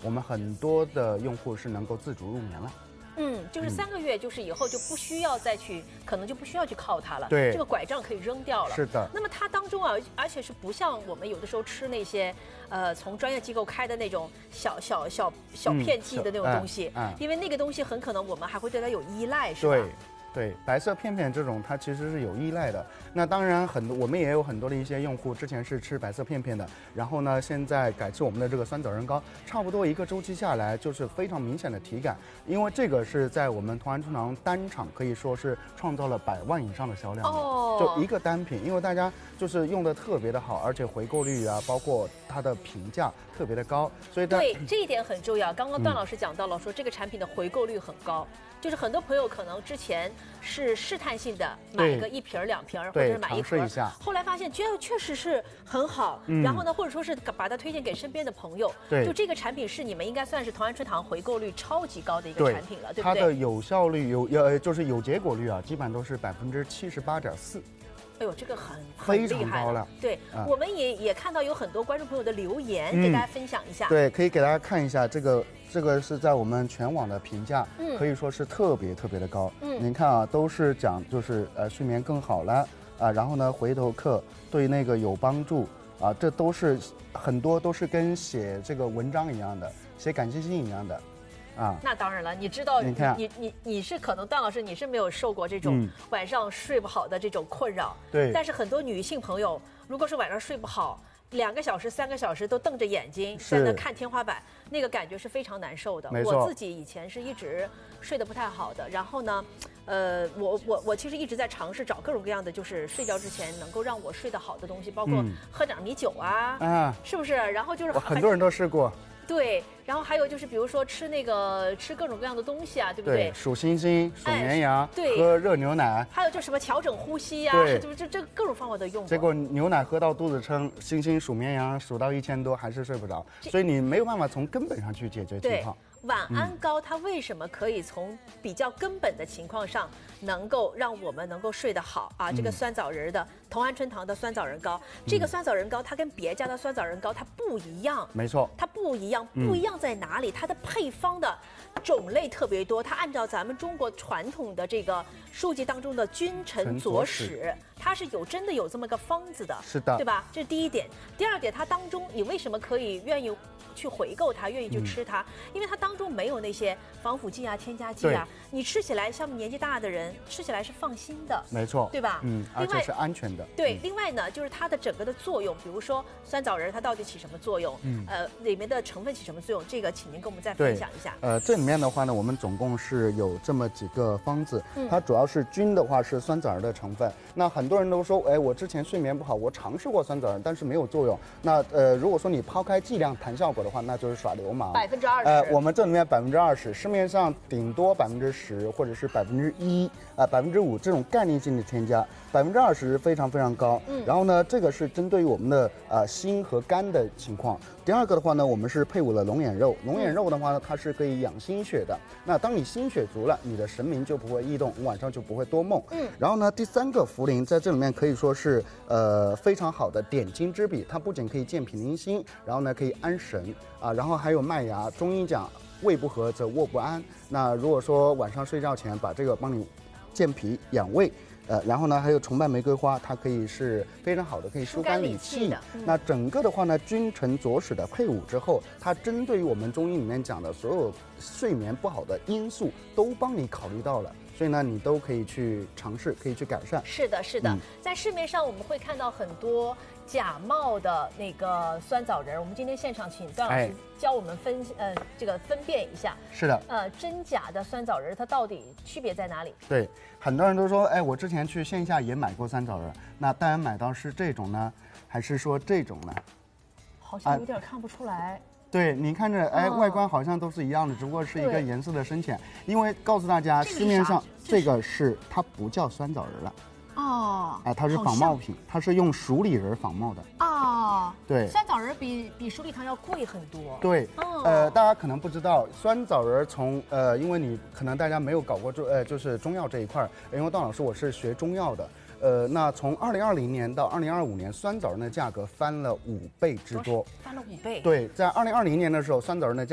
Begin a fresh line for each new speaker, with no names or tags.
我们很多的用户是能够自主入眠了。
就是3个月，就是以后就不需要再去，可能就不需要去靠它了。
对，
这个拐杖可以扔掉了。
是的。
那么它当中啊，而且是不像我们有的时候吃那些，从专业机构开的那种小片剂的那种东西，因为那个东西很可能我们还会对它有依赖，是吧？
对，白色片片这种它其实是有依赖的。那当然我们也有很多的一些用户之前是吃白色片片的，然后呢现在改吃我们的这个酸枣仁膏，差不多一个周期下来就是非常明显的体感，因为这个是在我们同安春堂单场可以说是创造了100万以上的销量就一个单品，因为大家就是用的特别的好，而且回购率啊，包括它的评价特别的高，所以
对这一点很重要。刚刚段老师讲到了，说这个产品的回购率很高。就是很多朋友可能之前是试探性的买个1瓶2瓶，或者是买1盒，后来发现确实是很好，然后呢，或者说是把它推荐给身边的朋友。就这个产品是你们应该算是同安春堂回购率超级高的一个产品了，对不对？
它的有效率就是有结果率啊，基本上都是78.4%。
哎呦，这个
非常高了。
对，我们也看到有很多观众朋友的留言，给大家分享一下。
对，可以给大家看一下这个是在我们全网的评价，可以说是特别的高。您看啊，都是讲就是睡眠更好了啊，然后呢回头客对那个有帮助啊，这都是很多都是跟写这个文章一样的，写感谢信一样的。
那当然了，你知道，你是可能段老师你是没有受过这种晚上睡不好的这种困扰，
对。
但是很多女性朋友，如果是晚上睡不好，2个小时、3个小时都瞪着眼睛在那看天花板，那个感觉是非常难受的。我自己以前是一直睡得不太好的，然后呢，我其实一直在尝试找各种各样的，就是睡觉之前能够让我睡得好的东西，包括喝点米酒啊，是不是？然后就是
很多人都试过。
对，然后还有就是比如说吃各种各样的东西啊，对不对？
数星星、数绵羊，
对，
喝热牛奶，
还有就什么调整呼吸呀，这各种方法都用过。
结果牛奶喝到肚子撑，星星数绵羊数到1000多还是睡不着，所以你没有办法从根本上去解决情况。
晚安膏它为什么可以从比较根本的情况上能够让我们能够睡得好啊？这个酸枣仁的同安春堂的酸枣仁膏，这个酸枣仁膏它跟别家的酸枣仁膏它不一样，
没错，
它不一样，不一样在哪里？它的配方的种类特别多，它按照咱们中国传统的这个书籍当中的君臣佐使，它是真的有这么个方子的，
是的，
对吧？这是第一点。第二点，它当中你为什么可以愿意去回购它，愿意去吃它？因为它当中没有那些防腐剂啊、添加剂啊，你吃起来像年纪大的人吃起来是放心的，
没错，
对吧？
而且是安全的。
对，另外呢，就是它的整个的作用，比如说酸枣仁它到底起什么作用？里面的成分起什么作用？这个请您跟我们再分享一下。
这里面的话呢，我们总共是有这么几个方子，它主要是菌的话是酸枣仁的成分。那很多人都说，哎，我之前睡眠不好，我尝试过酸枣仁，但是没有作用。那如果说你抛开剂量谈效果的话，那就是耍流氓。
20%。
我们这里面20%，市面上顶多10%或者是1%、5%这种概念性的添加，20%非常高。然后呢，这个是针对于我们的心和肝的情况。第二个的话呢，我们是配伍了龙眼肉。龙眼肉的话呢，它是可以养心血的。那当你心血足了，你的神明就不会异动，晚上就不会多梦。然后呢，第3个茯苓在这里面可以说是非常好的点睛之笔，它不仅可以健脾宁心，然后呢可以安神啊，然后还有麦芽。中医讲胃不和则卧不安。那如果说晚上睡觉前把这个帮你健脾养胃。然后呢，还有重瓣玫瑰花，它可以是非常好的，可以疏肝理气的。那整个的话呢，君臣佐使的配伍之后，它针对于我们中医里面讲的所有睡眠不好的因素，都帮你考虑到了。所以呢，你都可以去尝试，可以去改善。
是的，在市面上我们会看到很多假冒的那个酸枣仁，我们今天现场请段老师教我们分辨一下。
是的，
真假的酸枣仁它到底区别在哪里？
对，很多人都说，哎，我之前去线下也买过酸枣仁，那大家买到是这种呢，还是说这种呢？
好像有点看不出来。
对，你看着，哎，外观好像都是一样的，只不过是一个颜色的深浅。因为告诉大家，市面上这个是它不叫酸枣仁了。它是仿冒品，它是用熟李仁仿冒的。对，
酸枣仁比鼠李糖要贵很多。
对，大家可能不知道，酸枣仁因为你可能大家没有搞过就是中药这一块，因为段老师我是学中药的。那从2020年到2025年，酸枣仁的价格翻了5倍之多，
翻了5倍。
对，在2020年的时候，酸枣仁的价格